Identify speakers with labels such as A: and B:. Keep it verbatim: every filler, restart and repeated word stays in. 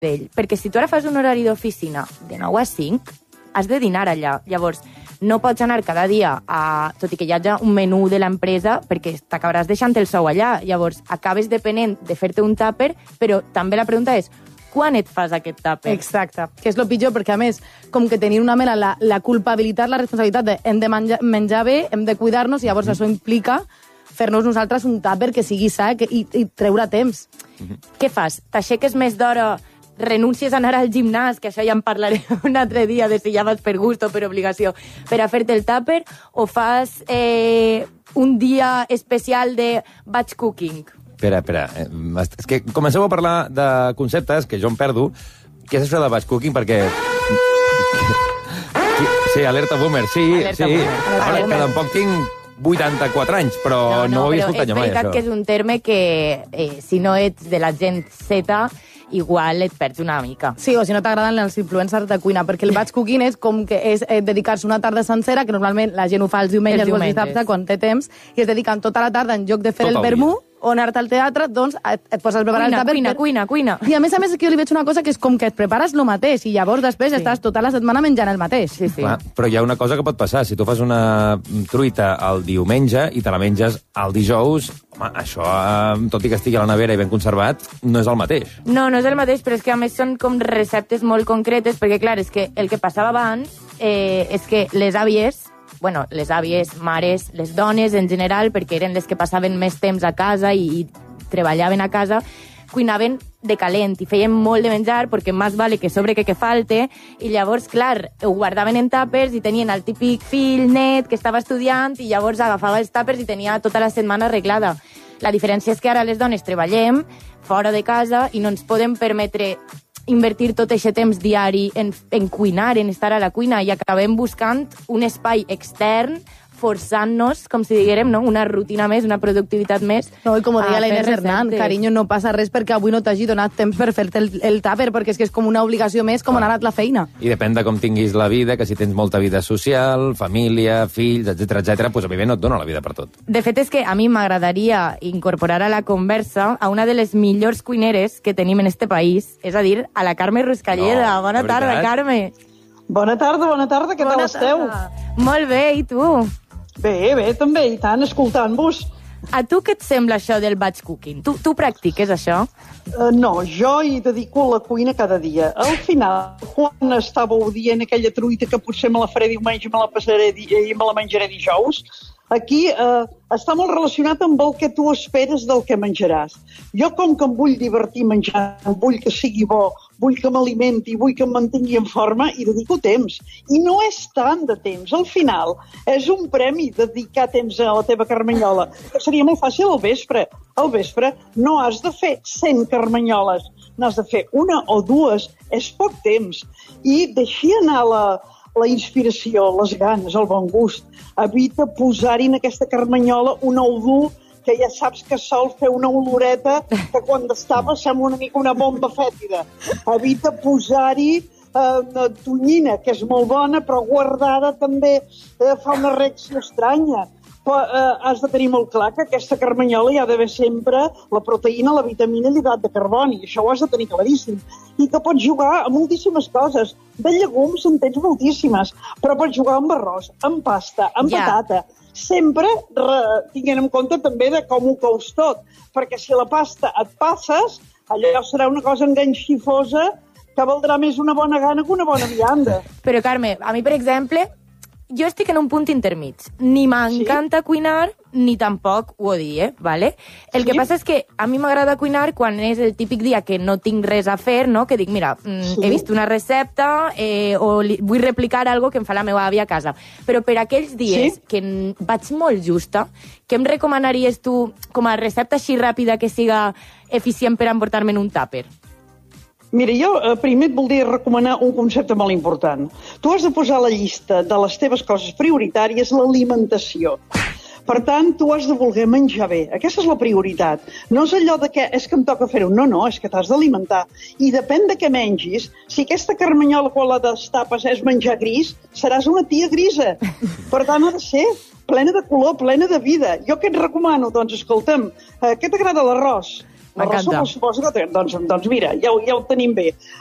A: d'ell. Perquè si tu ara fas un horari d'oficina de nou a cinc, has de dinar allà. Llavors, no pots anar cada dia, a, tot i que hi hagi un menú de l'empresa, perquè t'acabaràs deixant el sou allà. Llavors, acabes depenent de fer-te un tàper, però també la pregunta és, quan et fas aquest tàper?
B: Exacte, que és el pitjor, perquè a més, com que tenir una mena la, la culpabilitat, la responsabilitat de hem de menjar, menjar bé, hem de cuidar-nos, i llavors mm. això implica fer-nos nosaltres un tàper que sigui sa i, i treure temps.
A: Mm-hmm. Què fas? T'aixeques més d'hora, renuncies a anar al gimnàs, que això ja en parlaré un altre dia, de si ja vas per gust o per obligació, per a fer-te el tàper, o fas eh, un dia especial de batch cooking?
C: Espera, espera. És que comenceu a parlar de conceptes que jo em perdo. Què és això de batch cooking? Perquè... Sí, alerta boomer, sí.
A: Alerta
C: sí.
A: boomer.
C: Ara, que tampoc tinc vuitanta-quatre anys, però no, no, no ho havia escoltat mai, això.
A: És veritat que és un terme que, eh, si no ets de la gent Z, igual et perds una mica.
B: Sí, o si no t'agraden els influencers de cuina, perquè el batch cooking és com que és eh, dedicar-se una tarda sencera, que normalment la gent ho fa els diumenges o els dissabtes, quan té temps, i es dediquen tota la tarda en lloc de fer
C: Tot
B: el vermú o anar-te al teatre, doncs et, et poses a preparar
A: cuina,
B: el tàper.
A: Cuina,
B: per...
A: cuina, cuina.
B: I a més a més que jo li veig una cosa que és com que et prepares el mateix i llavors després sí. estàs tota la setmana menjant el mateix.
A: Sí, sí.
C: Clar, però hi ha una cosa que pot passar. Si tu fas una truita el diumenge i te la menges el dijous, home, això, tot i que estigui a la nevera i ben conservat, no és el mateix.
A: No, no és el mateix, però és que a més són com receptes molt concretes, perquè clar, és que el que passava abans eh, és que les àvies, bueno, les àvies, mares, les dones en general, perquè eren les que passaven més temps a casa i, i treballaven a casa, cuinaven de calent i feien molt de menjar perquè més vale que sobre que que falte, i llavors, clar, ho guardaven en tàpers i tenien el típic fill net que estava estudiant i llavors agafava els tàpers i tenia tota la setmana arreglada. La diferència és que ara les dones treballem fora de casa i no ens podem permetre invertir tot aquest temps diari en, en cuinar, en estar a la cuina, i acabem buscant un espai extern, forçant-nos, com si diguérem, no? Una rutina més, una productivitat més.
B: No, i com ho deia la Inés Hernán, carinyo, no passa res perquè avui no t'hagi donat temps per fer-te el, el tàper, perquè és que és com una obligació més, com anar a la feina.
C: I depèn de com tinguis la vida, que si tens molta vida social, família, fills, etcètera, etcètera, doncs evidentment no et dona la vida per tot.
A: De fet, és que a mi m'agradaria incorporar a la conversa a una de les millors cuineres que tenim en este país, és a dir, a la Carme Ruscalleda.
C: No,
A: bona tarda, Carme.
D: Bona tarda, bona tarda, què tal esteu?
A: Molt bé, i tu?
D: Bé, bé, també, i tant, escoltant-vos.
A: A tu què et sembla això del batch cooking? Tu, tu practiques això?
D: Uh, no, jo hi dedico a la cuina cada dia. Al final, quan estàveu dient aquella truita que potser me la faré diumenge i me la passaré i me la menjaré dijous, aquí eh, està molt relacionat amb el que tu esperes del que menjaràs. Jo, com que em vull divertir menjant, vull que sigui bo, vull que m'alimenti, vull que em mantingui en forma, i dedico temps. I no és tant de temps. Al final, és un premi dedicar temps a la teva carmanyola. Seria molt fàcil al vespre. Al vespre no has de fer cent carmanyoles, n'has de fer una o dues. És poc temps. I deixi anar la... la inspiració, les ganes, el bon gust. Evita posar-hi en aquesta carmanyola un ou dur que ja saps que sol fer una oloreta que quan destapa sembla una mica una bomba fètida. Evita posar-hi eh, tonyina, que és molt bona, però guardada també eh, fa una reacció estranya. Però eh, has de tenir molt clar que aquesta carmanyola hi ha d'haver sempre la proteïna, la vitamina i l'hidrat de carboni. Això ho has de tenir claríssim. I que pots jugar a moltíssimes coses. De llegums en tens moltíssimes, però pots jugar amb arròs, amb pasta, amb yeah. patata. Sempre re, tinguent en compte també de com ho cous tot, perquè si la pasta et passes, allò serà una cosa enganxifosa que valdrà més una bona gana que una bona vianda.
A: Però, Carme, a mi, per exemple, jo estic en un punt intermig. Ni m'encanta sí? cuinar, ni tampoc ho odie, ¿vale? El sí? que passa és que a mi m'agrada cuinar quan és el típic dia que no tinc res a fer, no? Que dic, mira, sí? he vist una recepta eh, o li, vull replicar algo que em fa la meva àvia a casa. Però per aquells dies sí? que vaig molt justa, què em recomanaries tu com a recepta així ràpida que siga eficient per emportar-me en un tàper?
D: Mira, jo eh, primer et voldria recomanar un concepte molt important. Tu has de posar a la llista de les teves coses prioritàries l'alimentació. Per tant, tu has de voler menjar bé. Aquesta és la prioritat. No és allò de que és que em toca fer-ho. No, no, és que t'has d'alimentar. I depèn de què mengis, si aquesta carmanyola quan la destapes és menjar gris, seràs una tia grisa. Per tant, ha de ser plena de color, plena de vida. Jo què et recomano? Doncs, escolta'm, eh, què t'agrada l'arròs? La resum, suposo que... Doncs, doncs mira, ja ho, ja ho tenim bé.